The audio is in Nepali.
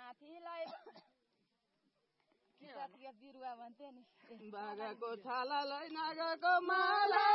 माथिलाई बिरुवा भन्थे नि बाघको छालालाई नागको माला